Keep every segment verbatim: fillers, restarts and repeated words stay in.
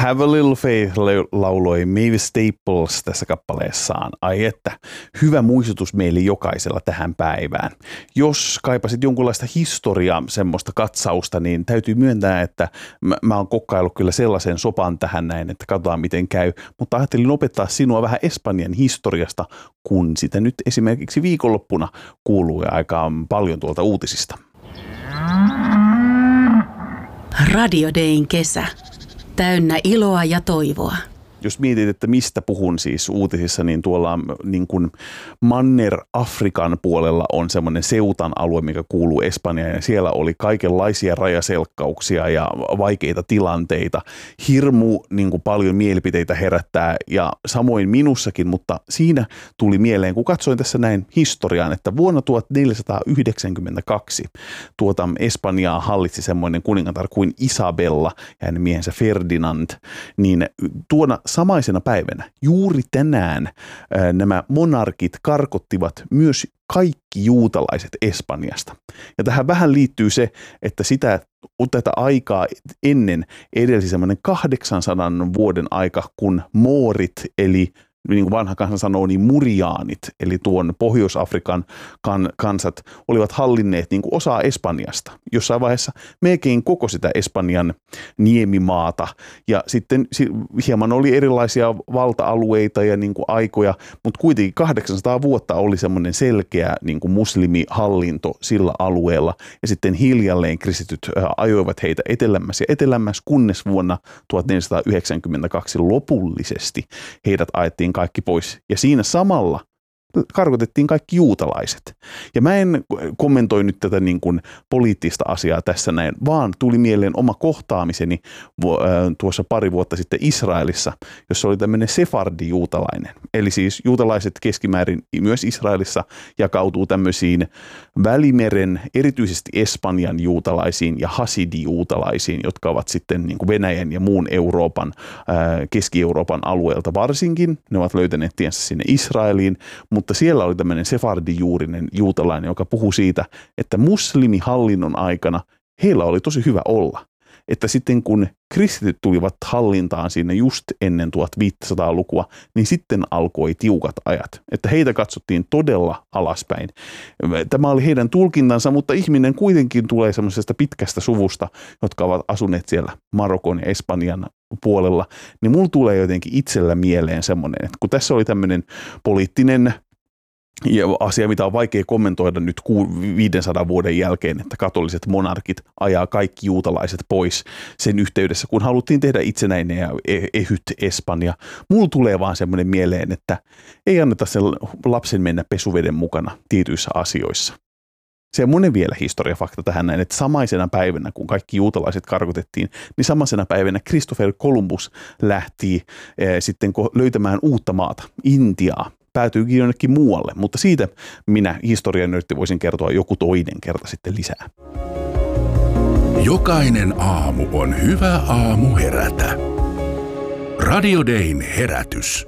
Have a Little Faith lauloi Mavis Staples tässä kappaleessaan. Ai että, hyvä muistutus meille jokaisella tähän päivään. Jos kaipasit jonkunlaista historiaa, semmoista katsausta, niin täytyy myöntää, että mä, mä oon kokkaillut kyllä sellaisen sopan tähän näin, että katsotaan miten käy. Mutta ajattelin opettaa sinua vähän Espanjan historiasta, kun sitä nyt esimerkiksi viikonloppuna kuuluu aika paljon tuolta uutisista. Radio Dayn kesä. Täynnä iloa ja toivoa. Jos mietit, että mistä puhun siis uutisissa, niin tuolla niin kuin Manner-Afrikan puolella on semmoinen Seutan alue, mikä kuuluu Espanjaan, ja siellä oli kaikenlaisia rajaselkkauksia ja vaikeita tilanteita. Hirmu niin kuin paljon mielipiteitä herättää, ja samoin minussakin, mutta siinä tuli mieleen, kun katsoin tässä näin historiaan, että vuonna tuhatneljäsataayhdeksänkymmentäkaksi tuota Espanjaa hallitsi semmoinen kuningatar kuin Isabella ja hänen miehensä Ferdinand, niin tuona samaisena päivänä, juuri tänään, nämä monarkit karkottivat myös kaikki juutalaiset Espanjasta. Ja tähän vähän liittyy se, että sitä tätä aikaa ennen edelsi semmoinen kahdeksansadan vuoden aika, kun moorit, eli niin kuin vanha kansa sanoo, niin muriaanit, eli tuon Pohjois-Afrikan kan, kansat, olivat hallinneet niin kuin osaa Espanjasta. Jossain vaiheessa melkein koko sitä Espanjan niemimaata. Ja sitten hieman oli erilaisia valta-alueita ja niin kuin aikoja, mutta kuitenkin kahdeksansataa vuotta oli semmoinen selkeä niin kuin muslimihallinto sillä alueella. Ja sitten hiljalleen kristityt ajoivat heitä etelämmäs ja etelämmäs, kunnes vuonna tuhatneljäsataayhdeksänkymmentäkaksi lopullisesti heidät ajettiin kaikki pois. Ja siinä samalla karkotettiin kaikki juutalaiset. Ja mä en kommentoi nyt tätä niin kuin poliittista asiaa tässä näin, vaan tuli mieleen oma kohtaamiseni tuossa pari vuotta sitten Israelissa, jossa oli tämmöinen sefardi-juutalainen. Eli siis juutalaiset keskimäärin myös Israelissa jakautuu tämmöisiin Välimeren, erityisesti Espanjan juutalaisiin ja hasidi-juutalaisiin, jotka ovat sitten niin kuin Venäjän ja muun Euroopan, Keski-Euroopan alueelta varsinkin. Ne ovat löytäneet tiensä sinne Israeliin, mutta siellä oli tämmöinen sefardijuurinen juutalainen, joka puhui siitä, että muslimihallinnon aikana heillä oli tosi hyvä olla. Että sitten kun kristityt tulivat hallintaan siinä just ennen tuhatviisisataalukua, niin sitten alkoi tiukat ajat. Että heitä katsottiin todella alaspäin. Tämä oli heidän tulkintansa, mutta ihminen kuitenkin tulee semmoisesta pitkästä suvusta, jotka ovat asuneet siellä Marokon ja Espanjan puolella. Niin mulla tulee jotenkin itsellä mieleen semmoinen, että kun tässä oli tämmöinen poliittinen ja asia, mitä on vaikea kommentoida nyt viidensadan vuoden jälkeen, että katoliset monarkit ajaa kaikki juutalaiset pois sen yhteydessä, kun haluttiin tehdä itsenäinen ja ehyt Espanja. Mulla tulee vaan semmoinen mieleen, että ei anneta sen lapsen mennä pesuveden mukana tietyissä asioissa. Se on monen vielä historiafakta tähän näin, että samaisena päivänä, kun kaikki juutalaiset karkotettiin, niin samaisena päivänä Christopher Columbus lähti eh, sitten löytämään uutta maata, Intiaa. Päätyykin jonnekin muualle, mutta siitä minä historian nörtti voisin kertoa joku toinen kerta sitten lisää. Jokainen aamu on hyvä aamu herätä. Radio Dayn herätys.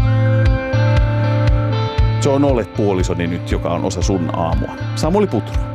Se on olet puolisoni nyt, joka on osa sun aamua. Samuli Putro.